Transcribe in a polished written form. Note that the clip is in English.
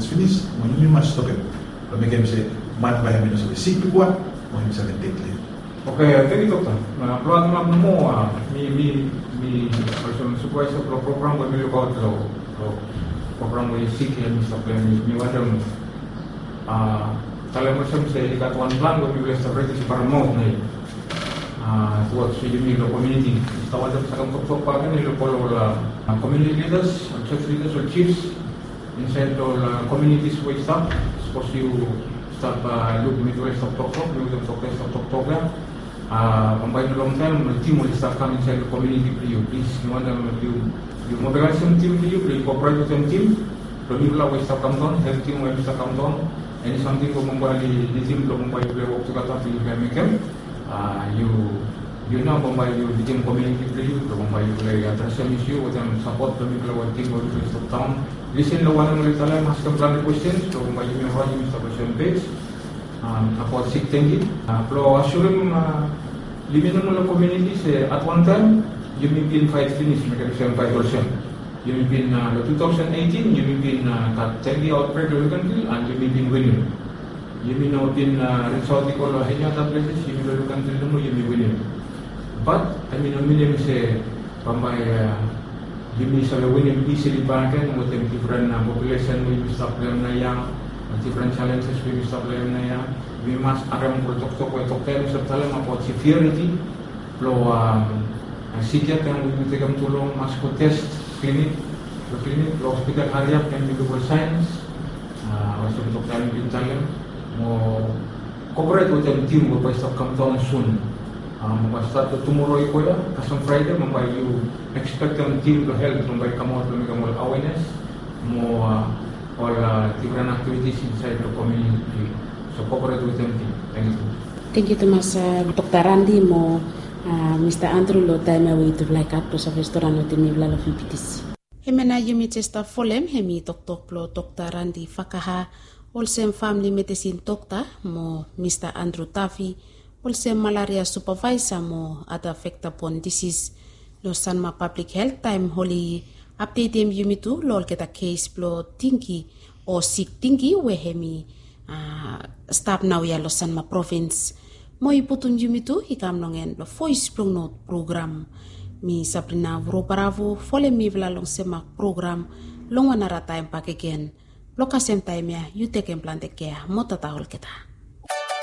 finished, when you must stop it. But make him say, man by him, so sick to what, or him say, take it. Okay, thank you, Doctor. Program na mo, mi person supervisor pro program ko mi lugaw to program ko sick and stuff like mi wala mo. Kalau macam saya ikat one plan, we will separate si promote na towards the community. Tawag sa tok pa kan nilo polo community leaders, church leaders or chiefs inside all communities we start. Suppose you start look midway of tok you will talk ya. By the long time, the team will start coming inside the community for you. Please, you want them you mobilize some team for you, you cooperate with some team. The people will start come down, health team will start come down. And something ko Mumbai di team ko Mumbai play work together to make them. You know Mumbai you the team community play you to Mumbai you play address some issue with them support the people who team will to stop town. Listen to one of the time ask them plan questions to Mumbai you may run you establishment page. About sick thinking. Pro assure limited mo community say at one time you may be in fight finish make a 75%. You may be in 2018, you may be in Tengi outbreak of the country, and you may be in winning. You may not be in Saudi or any other places, you may be in the country, you may winning. But, I mean, say, you may sort of winning easily back and with them different population, we will stop them, different challenges, we will stop them. We must aram protect about severity, psikiat yang we will tulong, must test. Clinic, hospital area can be double science. Also untuk kalian pintayan mau cooperate with the team will start come down soon. Mau start tomorrow iko ya, kasong Friday mau you expect the team to help mau come out to make more awareness, mau all different activities inside the community. So cooperate with them team. Thank you. Thank you Thomas. Dr. Randy mo. Mr. Andrew lo time away to like at sa restaurant no timi vla lo fipitis. Hemena yumi testa folem hemi tok plo Dr. Randy Fakaha Olsem Family Medicine Doctor mo Mr. Andrew Tafi Olsem Malaria Supervisor mo ada affect upon disease lo Sanma Public Health Time Holy update em yumi tu lol kita case plo tinki o sick tinki we hemi staff now ya lo Sanma Province. Mo iputun yumitu hikam nongen lo voice plong note program mi Sabrina Vro Paravo fole mi vlalong semak program long wanara time pakegen lokasem time ya you take implant care mo tatahol kita.